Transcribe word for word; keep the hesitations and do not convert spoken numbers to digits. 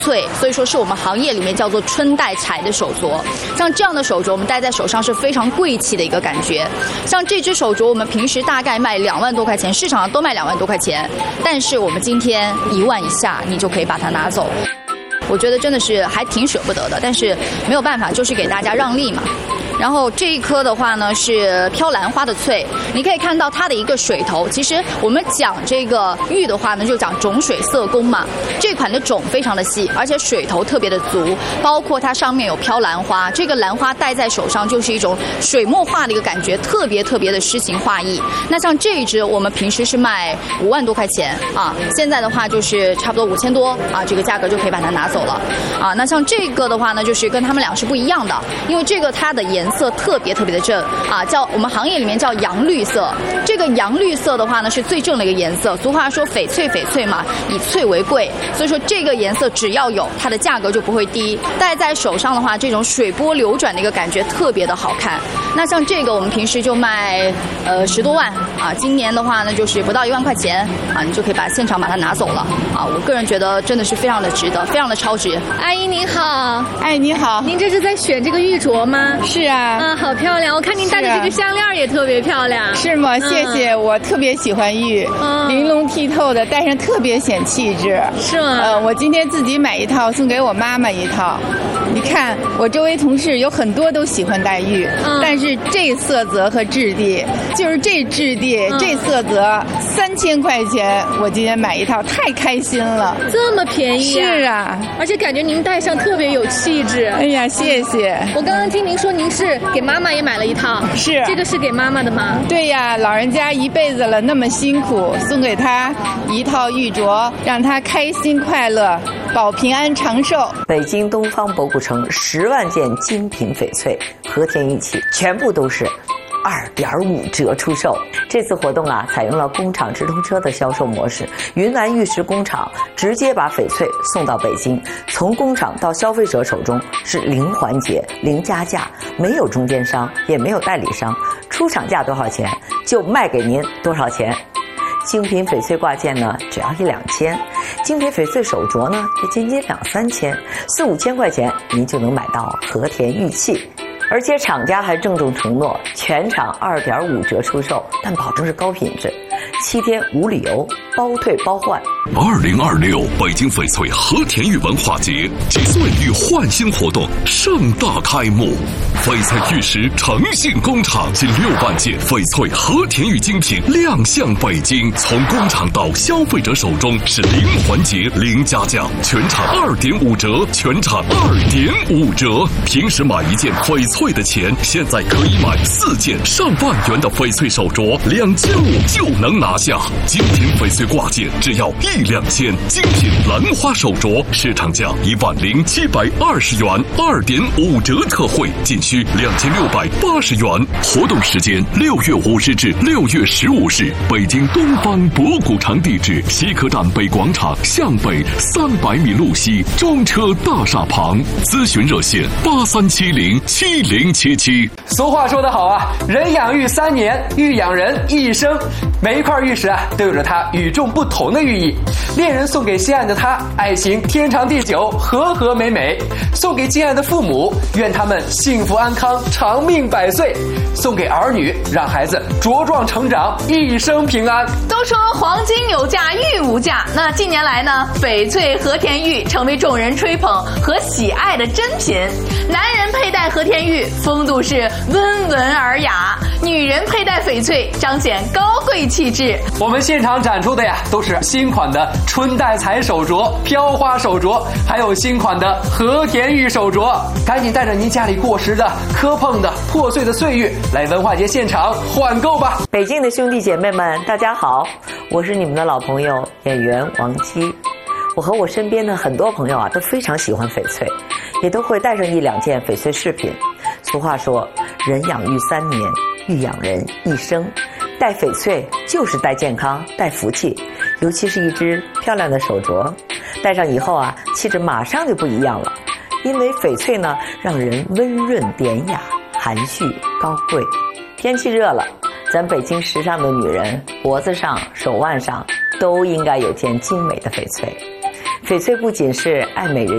脆，所以说是我们行业里面叫做春带财的手镯。像这样的手镯，我们戴在手上是非常贵气的一个感觉。像这只手镯，我们平时大概卖两万多块钱，市场上都卖两万多块钱，但是我们今天一万以下，你就可以把它拿走。我觉得真的是还挺舍不得的，但是没有办法，就是给大家让利嘛。然后这一颗的话呢是飘兰花的翠，你可以看到它的一个水头。其实我们讲这个玉的话呢，就讲种水色工嘛。这款的种非常的细，而且水头特别的足，包括它上面有飘兰花，这个兰花戴在手上就是一种水墨画的一个感觉，特别特别的诗情画意。那像这一只，我们平时是卖五万多块钱啊，现在的话就是差不多五千多啊，这个价格就可以把它拿走了啊。那像这个的话呢，就是跟他们俩是不一样的，因为这个它的颜色特别特别的正啊，叫我们行业里面叫洋绿色。这个洋绿色的话呢是最正的一个颜色。俗话说翡翠翡翠嘛，以翠为贵，所以说这个颜色只要有，它的价格就不会低。戴在手上的话，这种水波流转的一个感觉特别的好看。那像这个我们平时就卖呃十多万啊，今年的话呢就是不到一万块钱啊，你就可以把现场把它拿走了啊。我个人觉得真的是非常的值得，非常的超值。 阿姨您好。 哎，你好， 您这是在选这个玉镯吗？ 是啊。 啊，好漂亮！我看您戴的这个项链也特别漂亮。 是吗？谢谢，嗯、我特别喜欢玉，嗯、玲珑剔透的，戴上特别显气质。 是吗？ 呃，我今天自己买一套，送给我妈妈一套。你看，我周围同事有很多都喜欢戴玉，嗯、但是这色泽和质地，就是这质地、嗯、这色泽，三千块钱，我今天买一套，太开心了。 这么便宜、 啊？是啊， 而且感觉您戴上特别有气质。 哎呀，谢谢。 我刚刚听您说您是给妈妈也买了一套， 是这个是给妈妈的吗？ 对呀，老人家一辈子了，那么辛苦，送给她一套玉镯，让她开心快乐，保平安长寿。 北京东方博古城十万件精品翡翠和田玉器，全部都是二点五折出售。这次活动啊，采用了工厂直通车的销售模式，云南玉石工厂直接把翡翠送到北京，从工厂到消费者手中是零环节、零加价，没有中间商，也没有代理商，出厂价多少钱就卖给您多少钱。精品翡翠挂件呢，只要一两千；精品翡翠手镯呢，也仅仅两三千，四五千块钱您就能买到和田玉器。而且厂家还郑重承诺，全场二点五折出售，但保证是高品质，七天无理由，包退包换。 二零二六北京翡翠和田玉文化节几岁玉焕新活动盛大开幕，翡翠玉石诚信工厂近六万件翡翠和田玉精品亮相北京，从工厂到消费者手中是零环节、零加价，全场二点五折，全场二点五折。平时买一件翡翠的钱，现在可以买四件上万元的翡翠手镯，两千五就能拿下。精品翡翠挂件只要一两千，精品兰花手镯市场价一万零七百二十元，二点五折特惠，仅需两千六百八十元。活动时间六月五日至六月十五日，北京东方博古城地址西客站北广场向北三百米路西中车大厦旁，咨询热线八三七零七零七七。 俗话说得好啊，人养玉三年，玉养人一生。每一块玉石啊，都有着它与众不同的寓意。恋人送给心爱的他，爱情天长地久，和和美美；送给敬爱的父母，愿他们幸福安康，长命百岁；送给儿女，让孩子茁壮成长，一生平安。 都说黄金有价，玉无价。那近年来呢，翡翠和田玉成为众人吹捧和喜爱的珍品。男人佩戴和田玉，风度是温文尔雅；女人佩戴翡翠，彰显高贵气质。 我们现场展出的呀，都是新款的春带财手镯、飘花手镯，还有新款的和田玉手镯。赶紧带着您家里过时的、磕碰的、破碎的碎玉来文化节现场换购吧！ 北京的兄弟姐妹们，大家好，我是你们的老朋友演员王姬。我和我身边的很多朋友啊，都非常喜欢翡翠，也都会带上一两件翡翠饰品。俗话说，人养玉三年，玉养人一生。戴翡翠就是带健康、带福气，尤其是一只漂亮的手镯，戴上以后啊，气质马上就不一样了。因为翡翠呢，让人温润典雅、含蓄高贵。天气热了，咱北京时尚的女人脖子上、手腕上都应该有件精美的翡翠。翡翠不仅是爱美人